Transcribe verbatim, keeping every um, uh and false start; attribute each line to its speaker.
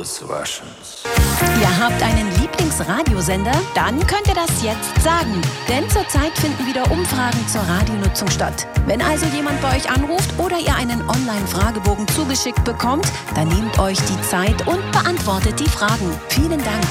Speaker 1: des Waschens.
Speaker 2: Ihr habt einen Lieblingsradiosender? Dann könnt ihr das jetzt sagen. Denn zurzeit finden wieder Umfragen zur Radionutzung statt. Wenn also jemand bei euch anruft oder ihr einen Online-Fragebogen zugeschickt bekommt, dann nehmt euch die Zeit und beantwortet die Fragen. Vielen Dank.